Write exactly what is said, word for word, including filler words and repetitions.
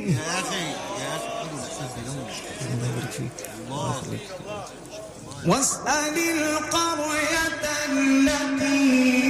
يا أخي يا أخي حلو الإحساس ده قوي. الله يبارك فيك. الله يخليك. واسأل القرية التي